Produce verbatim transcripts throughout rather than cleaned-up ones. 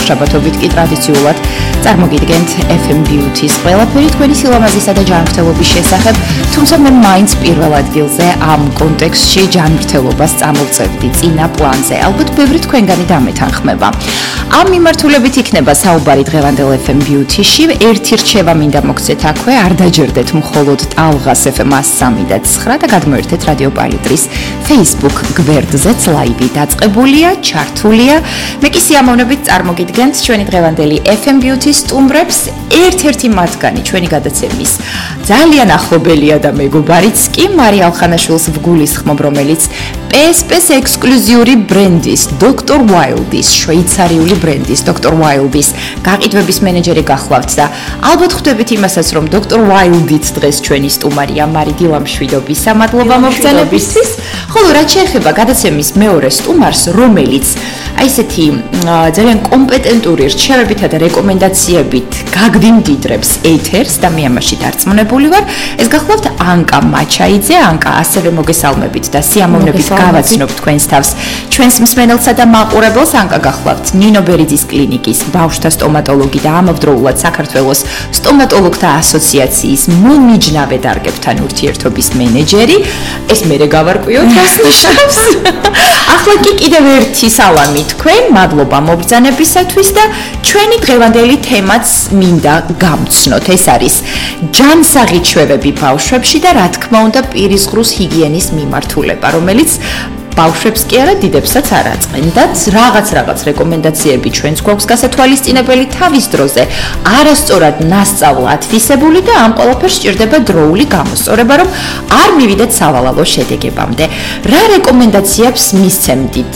შაბათობით კი ტრადიციულად წარმოგიდგენთ ეფ ემ Beauty-ს ყველაფერი თქვენი სილამაზისა და ჯანმრთელობის შესახებ, თუმცა მე მაინც პირველ ადგილზე ამ კონტექსტში ჯანმრთელობას წამოვწევდი წინა პლანზე. ალბათ ბევრი თქვენგანი დამეთანხმება. ამ მიმართულებით იქნება საუბარი დღევანდელ ეფ ემ Beauty-ში. ერთი რჩევა მინდა მოგცეთ აქვე, არ დაჯერდეთ მხოლოდ ტალღას ეფ ემ one three და nine და გადმოერთეთ რადიო პალიტრის Facebook გვერდზეც ლაივი დაწყებულია, ჩართულია. მე კი სიამოვნებით წარმოგიდგენთ ჩვენი დღევანდელი ეფ ემ Beauty სტუმრებს, ერთ-ერთი მათგანი ჩვენი გადაცემის ძალიან ახლობელია და მეგობარიც კი მარია ალხანაშვილს ვგულისხმობ, რომელიც პი ეს პი-ს ექსკლუზიური ბრენდის დოქტორ Wild-ის, შვეიცარიული ბრენდის დოქტორ Wild-ის გაყიდვების მენეჯერი გახლავთ და ალბათ ხვდებით იმასაც, რომ დოქტორ Wild-იც დღეს ჩვენი სტუმარია. მარი დილამშვიდობისა, მადლობა მოგზაურობისთვის. ხოლო რაც შეეხება გადაცემის მეორე სტუმარს, რომელიც აი ესეთი ძალიან კომპეტენტური რჩევებითა და რეკომენდაციებით გაგვიმდიდრებს ეთერს და მე ამაში დარწმუნებული ვარ. ეს გახლავთ ანკა მაჩაიძე. ანკა, ასევე მოგესალმებით და სიამოვნებით გავაცნობ თქვენს თავს ჩვენს მსმენელსა და მაყურებელს. ანკა გახლავთ ნინო ბერიძის კლინიკის ბავშვთა სტომატოლოგი და ამავდროულად საქართველოს სტომატოლოგთა ასოციაციის მომიჯნავე დარგებთან ურთიერთობის მენეჯერი. ეს მერე გავარკვიოთ რას ნიშნავს. ახლა კი კიდევ ერთი სალამი თქვენ, მადლობა მობრძანებისათვის და ჩვენი დღევანდელი თემაც მინდა გამცნოთ. ეს არის ჯანსაღი ჩვევები ბავშვებში და რა თქმა უნდა პირისყრუს ჰიგიენის მიმართულება, რომელიც ბავშვებს კი არა, დიდებსაც არ აწყენდათ. რაღაც რაღაც რეკომენდაციები ჩვენს გვაქვს გასათვალისწინებელი თავის დროზე, არასწორად ნასწავლა ათვისებული და ამ ყველაფერს სჭირდება დროული გამოსწორება, რომ არ მივიდეთ სავალალო შედეგებამდე. რა რეკომენდაციებს მისცემდით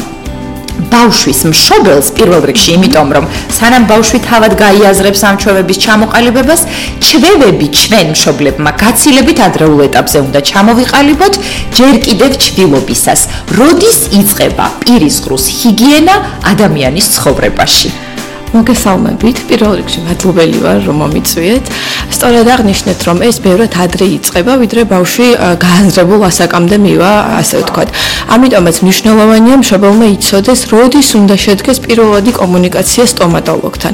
ბავშვის მშობელს პირველ რიგში, იმიტომ რომ სანამ ბავშვი თავად გაიაზრებს ამ ჩვევების ჩამოყალიბებას, ჩვევები ჩვენ მშობლებმა გაცილებით ადრეულ ეტაპზე უნდა ჩამოვიყალიბოთ, ჯერ კიდევ ჩვილობისას. როდის იწყება პირისყრუს ჰიგიენა ადამიანის ცხოვრებაში? მოგესალმებით, პირველ რიგში მადლობელი ვარ, რომ მომიწვიეთ. სწორად აღნიშნეთ, რომ ეს ბევრად ადრე იწყება, ვიდრე ბავშვი გააზრებულ ასაკამდე მივა, ასე ვთქვათ. ამიტომაც მნიშვნელოვანია მშობელმა იცოდეს, როდის უნდა შედგეს პირველადი კომუნიკაცია სტომატოლოგთან.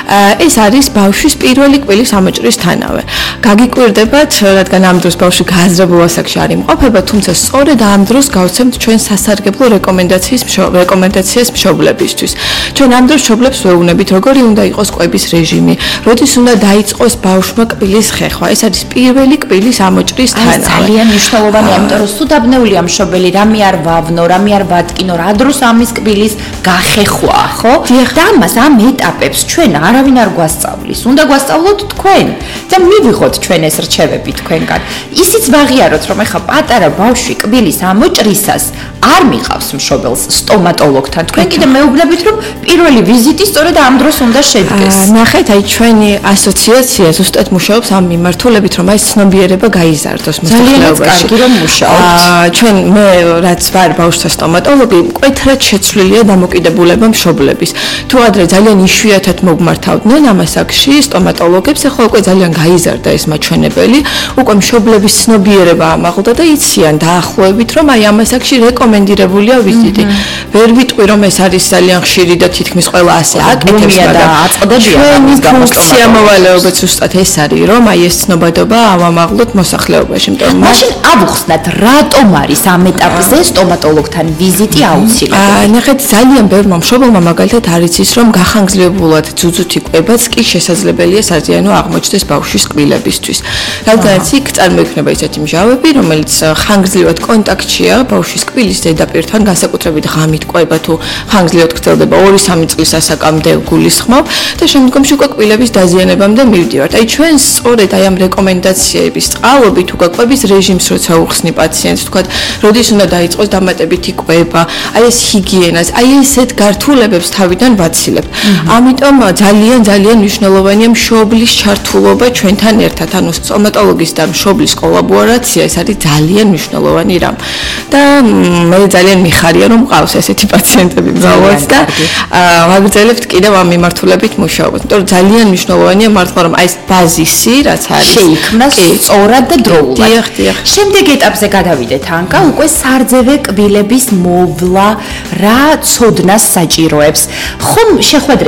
ეს არის ბავშვის პირველი კვილის ამოჭრის თანავე. გაგიკვირდებათ, რადგან ამ დროს ბავშვი გააზრებულ ასაკში არ იმყოფება, თუმცა სწორედ ამ დროს გავცემთ ჩვენ სასარგებლო რეკომენდაციის რეკომენდაციას მშობლებისთვის. ჩვენ ამ დროს მშობლებს ვეუბნებით, როგორი უნდა იყოს კვების რეჟიმი, როდის უნდა დაიწყოს ბავშვმა კბილის ხეხვა. ეს არის პირველი კბილის ამოჭრის თანავე. ძალიან მნიშვნელოვანია, იმიტომ რომ სუდაბნეულია მშობელი, რამე არ ვავნო, რამე არ ვატკინო, რა დროს ამის კბილის გახეხვა, ხო? და ამას ამ ეტაპებს ჩვენ არავინ არ გვასწავლის. უნდა გვასწავლოთ თქვენ და მივიღოთ ჩვენ ეს რჩევები თქვენგან. ისიც ვაღიაროთ, რომ ეხა პატარა ბავშვი კბილის ამოჭრისას არ მიყავს მშობელს სტომატოლოგთან. თქვენ კიდე მეუბნებით, რომ პირველი ვიზიტი სწორედ ამ დროს უნდა შედგეს. ნახეთ, აი ჩვენი ასოციაცია ზუსტად მუშაობს ამ მიმართულებით, რომ აი ცნობიერება გაიზარდოს მოსახლეობაში. ძალიან კარგი რომ მუშაობთ. ჩვენ მე რაც ვარ ბავშვთა სტომატოლოგი, მკვეთრად შეცვლილია დამოკიდებულება მშობლების. თუ ადრე ძალიან იშვიათად მოგმართავდნენ ამ ასაკში სტომატოლოგებს, ახლა უკვე ძალიან გაიზარდა ეს მაჩვენებელი. უკვე მშობლების ცნობიერება ამაღლდა და იციან დაახლოებით, რომ აი ამ ასაკში რეკომენდირებულია ვიზიტი. ვერ ვიტყვი, რომ ეს არის ძალიან ხშირი და თითქმის ყველა ასე აკეთებს, მაგრამ ჩვენი ფუნქცია მოვალეობაც ზუსტად ეს არის, რომ აი ეს ცნობადობა ავამაღლოთ მოსახლეობაში. მაშინ ავუხსნათ, რატომ არის ამ ეტაპზე სტომატოლოგთან ვიზიტი აუცილებელი? ნახეთ, ძალიან ბევრმა მშობელმა მაგალითად არ იცის, რომ გახანგრძლივებულად ძუძუთი კვებაც კი შესაძლებელია საზიანო აღმოჩნდეს ბავშვის კბილებისთვის. რადგანაც იქ წარმოიქმნება ისეთი მჟავები, რომელიც ხანგრძლივად კონტაქტშია ბავშვის კბილის ზედაპირთან, განსაკუთრებით ღამით კვება თუ ხანგრძლივად გრძელდება ორი სამი წლის ასაკამდე გულისხმობ და შემდგომში უკვე კბილების დაზიანებამდე მივდივართ. აი ჩვენ სწორედ აი ამ რეკომენდაციების წყალობით უკვე კვების რეჟიმს როცა უხსნი პაციენტს, თქვათ, როდის უნდა დაიწყოს დამატებითი კვება, აი ეს ჰიგიენას, აი ესეთ გართულებებს თავიდან ვაცილებთ. ამიტომ ძალიან ძალიან მნიშვნელოვანია მშობლის ჩართულობა ჩვენთან ერთად, ანუ სტომატოლოგის და მშობლის კოლაბორაცია, ეს არის ძალიან მნიშვნელოვანი რამ. და მე ძალიან მიხარია, რომ მყავს ესეთი პაციენტები მრავლად და ვაგრძელებთ კიდევ ამ მიმართულებით მუშაობას. იმიტომ რომ ძალიან მნიშვნელოვანია მართლა რომ აი ეს ბაზისი, რაც არის, შეიქმნას სწორად და დროულად. დიახ, დიახ. შემდეგ ეტაპზე გადავიდეთ, ანკა, უკვე სარძევე კბილების მოვლა, რა ცოდნას საჭიროებს. ხომ შეხვედრე